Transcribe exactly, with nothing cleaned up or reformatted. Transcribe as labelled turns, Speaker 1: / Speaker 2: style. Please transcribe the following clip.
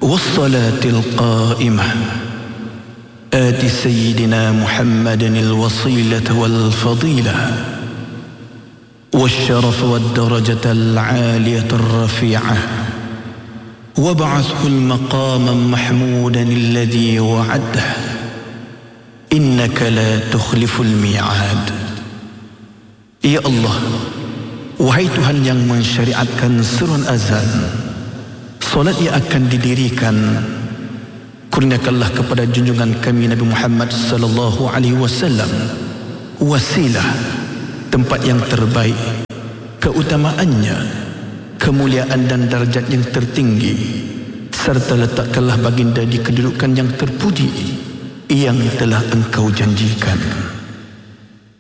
Speaker 1: والصلاة القائمة آت سيدنا محمد الوصيلة والفضيلة والشرف والدرجة العالية الرفيعة وابعثه المقام محمودا الذي وعده إنك لا تخلف الميعاد. Ya Allah, wahai Tuhan yang mensyariatkan seruan azan, solat yang akan didirikan, kurniakanlah kepada junjungan kami Nabi Muhammad sallallahu alaihi wasallam wasilah, tempat yang terbaik, keutamaannya, kemuliaan dan darjat yang tertinggi, serta letakkanlah baginda di kedudukan yang terpuji yang telah engkau janjikan.